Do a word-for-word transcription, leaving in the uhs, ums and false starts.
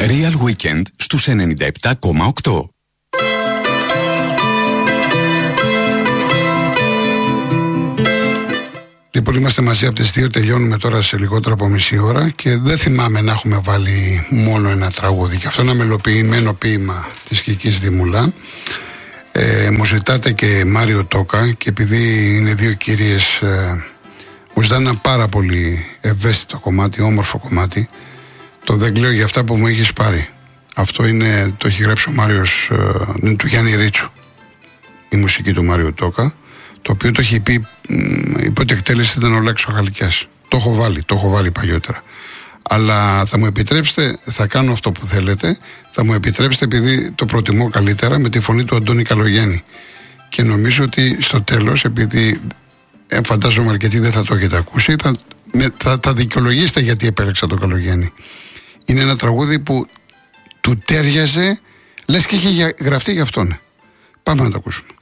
Real Weekend στους ενενήντα επτά κόμμα οκτώ. Λοιπόν, είμαστε μαζί από τις δύο, τελειώνουμε τώρα σε λιγότερο από μισή ώρα και δεν θυμάμαι να έχουμε βάλει μόνο ένα τραγούδι. Και αυτό ένα μελοποιημένο ποίημα της Κικής Δημουλά. Ε, μου ζητάτε και Μάριο Τόκα και επειδή είναι δύο κυρίες, ε, μου ζητάνε ένα πάρα πολύ ευαίσθητο κομμάτι, όμορφο κομμάτι. Το «Δεν κλαίω για αυτά που μου έχεις πάρει». Αυτό είναι, το έχει γράψει ο Μάριος, ε, είναι του Γιάννη Ρίτσου, η μουσική του Μάριο Τόκα, το οποίο το έχει πει, η πρώτη εκτέλεση ήταν ο Λάκης ο Χαλκιάς. Το έχω βάλει, το έχω βάλει παλιότερα. Αλλά θα μου επιτρέψετε, θα κάνω αυτό που θέλετε, θα μου επιτρέψετε επειδή το προτιμώ καλύτερα με τη φωνή του Αντώνη Καλογέννη. Και νομίζω ότι στο τέλος, επειδή ε, φαντάζομαι αρκετοί δεν θα το έχετε ακούσει, θα, με, θα, θα δικαιολογήσετε γιατί επέλεξα τον Καλογέννη. Είναι ένα τραγούδι που του τέριαζε, λες και είχε γραφτεί για αυτόν. Πάμε να το ακούσουμε.